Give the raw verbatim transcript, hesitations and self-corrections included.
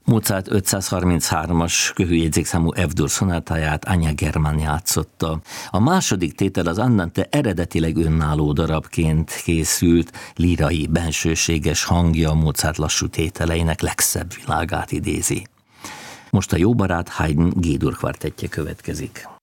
Mozart ötszázharminchárom-as köhőjegyzékszámú F-dur szonátáját Anya German játszotta. A második tétel az Andante eredetileg önálló darabként készült, lírai, bensőséges hangja Mozart lassú tételeinek legszebb világát idézi. Most a jó barát Haydn G-dur kvartettje következik.